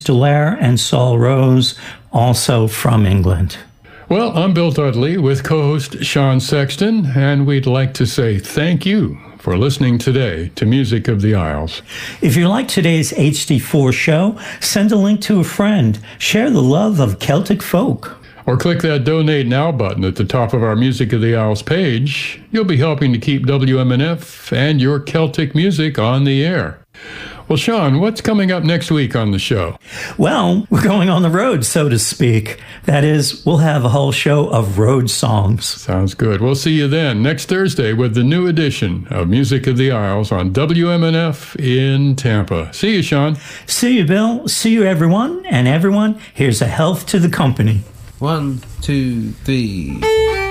Dallaire and Saul Rose, also from England. Well, I'm Bill Dudley with co-host Sean Sexton, and we'd like to say thank you for listening today to Music of the Isles. If you like today's HD4 show, send a link to a friend. Share the love of Celtic folk. Or click that Donate Now button at the top of our Music of the Isles page. You'll be helping to keep WMNF and your Celtic music on the air. Well, Sean, what's coming up next week on the show? Well, we're going on the road, so to speak. That is, we'll have a whole show of road songs. Sounds good. We'll see you then next Thursday with the new edition of Music of the Isles on WMNF in Tampa. See you, Sean. See you, Bill. See you, everyone. And everyone, here's a health to the company. 1, 2, 3.